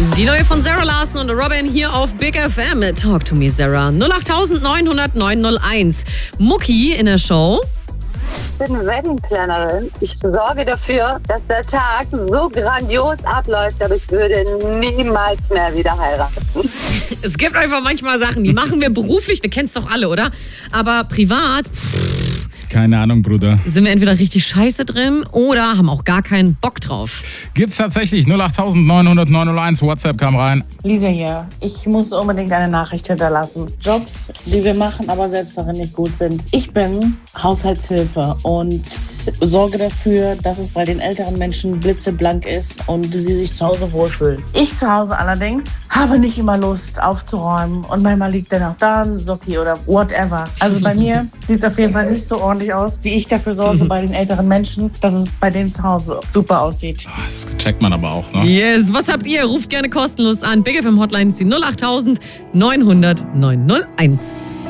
Die neue von Sarah Larson und Robin hier auf Big FM mit Talk to Me Sarah. 08900 901. Mucki in der Show. Ich bin Wedding-Plannerin. Ich sorge dafür, dass der Tag so grandios abläuft, aber ich würde niemals mehr wieder heiraten. Es gibt einfach manchmal Sachen, die machen wir beruflich, wir kennen es doch alle, oder? Aber privat... Keine Ahnung, Bruder. Sind wir entweder richtig scheiße drin oder haben auch gar keinen Bock drauf. Gibt's tatsächlich. 08900 901. WhatsApp kam rein. Lisa hier. Ich muss unbedingt eine Nachricht hinterlassen. Jobs, die wir machen, aber selbst darin nicht gut sind. Ich bin Haushaltshilfe und sorge dafür, dass es bei den älteren Menschen blitzeblank ist und sie sich zu Hause wohlfühlen. Ich zu Hause allerdings habe nicht immer Lust aufzuräumen und manchmal liegt dann auch da ein Socki oder whatever. Also bei mir sieht es auf jeden Fall nicht so ordentlich aus, wie ich dafür sorge bei den älteren Menschen, dass es bei denen zu Hause super aussieht. Das checkt man aber auch, ne? Yes, was habt ihr? Ruft gerne kostenlos an. Big FM Hotline ist die 08000 900 901.